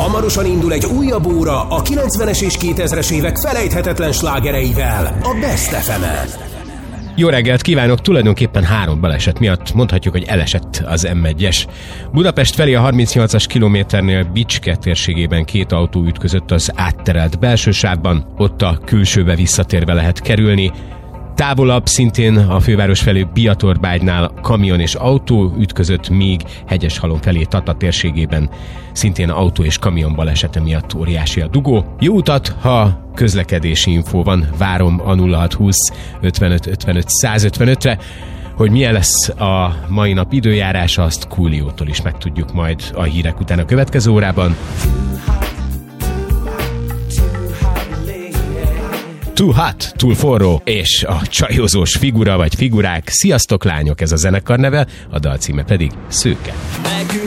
Hamarosan indul egy újabb óra a 90-es és 2000-es évek felejthetetlen slágereivel a Best FM-en. Jó reggelt kívánok! Tulajdonképpen 3 baleset miatt mondhatjuk, hogy elesett az M1-es. Budapest felé a 38-as kilométernél Bicske térségében 2 autó ütközött az átterelt belső sávban, ott a külsőbe visszatérve lehet kerülni. Távolabb szintén a főváros felé Biatorbágynál kamion és autó ütközött, míg Hegyeshalom felé Tata térségében szintén autó és kamion balesete miatt óriási a dugó. Jó utat, ha közlekedési infó van, várom a 0620 55 55 155-re. Hogy milyen lesz a mai nap időjárása, azt Kúliótól is megtudjuk majd a hírek után a következő órában. Too hot, túl forró, és a csajozós figura vagy figurák. Sziasztok lányok, ez a zenekar neve, a dal címe pedig Szőke.